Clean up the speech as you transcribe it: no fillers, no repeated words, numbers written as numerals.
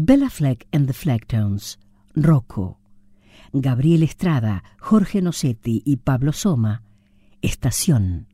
Bella Fleck and the Flecktones, Rocco. Gabriel Estrada, Jorge Nocetti y Pablo Soma, Estación.